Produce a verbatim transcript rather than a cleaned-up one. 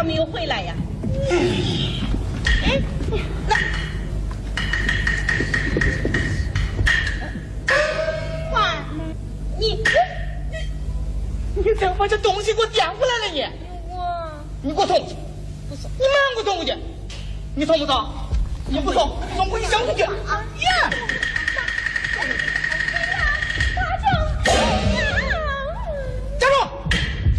没有回来呀？哎，那妈，你你怎么把这东西给我捡回来了你？ 我你给我送去！ 不送， 你马上给我送回去！你送不送？你不送，送回去扔出去！